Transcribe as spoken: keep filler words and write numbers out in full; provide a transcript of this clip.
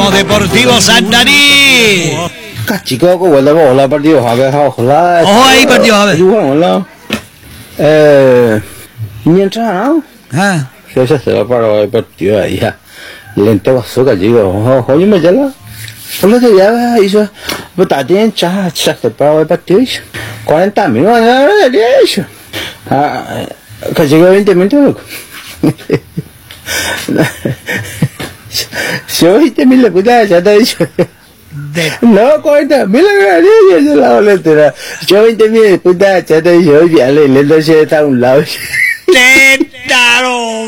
Somos Deportivo Santarí. Chico, ¿cómo va la partido? A ver, ojalá. Ojo ahí, partido, a ver. Hola. Eh, mientras, Ah. se se va para el partido ahí ya. Lente bazooka, chico. Oye, me llama. Hola, te llama y yo. Pues está bien, cha, cha, se para el partido. cuarenta minutos, no, de eso. Ah, que llega veinte minutos. Yo veinte mil le puta, ya te he dicho. De... No, cuarenta mil la yo la boletera. Yo veinte mil de puta, ya te he dicho, oye, le le doy a un lado. Tétaro.